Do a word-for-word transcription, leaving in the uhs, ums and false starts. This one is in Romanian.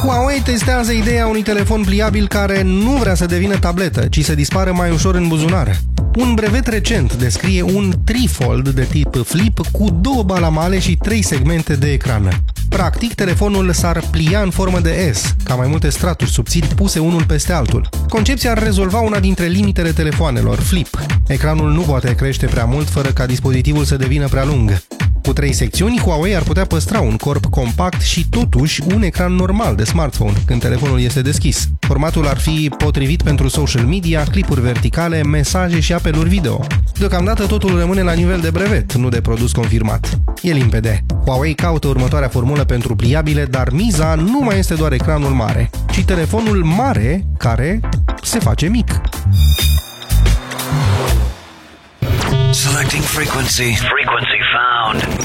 Huawei testează ideea unui telefon pliabil care nu vrea să devină tabletă, ci să dispară mai ușor în buzunar. Un brevet recent descrie un trifold de tip flip cu două balamale și trei segmente de ecran. Practic, telefonul s-ar plia în formă de S, ca mai multe straturi subțiri puse unul peste altul. Concepția ar rezolva una dintre limitele telefoanelor, flip. Ecranul nu poate crește prea mult fără ca dispozitivul să devină prea lung. Cu trei secțiuni, Huawei ar putea păstra un corp compact și totuși un ecran normal de smartphone când telefonul este deschis. Formatul ar fi potrivit pentru social media, clipuri verticale, mesaje și apeluri video. Deocamdată totul rămâne la nivel de brevet, nu de produs confirmat. E limpede. Huawei caută următoarea formulă pentru pliabile, dar miza nu mai este doar ecranul mare, ci telefonul mare care se face mic. Selecting frequency. Frequency found.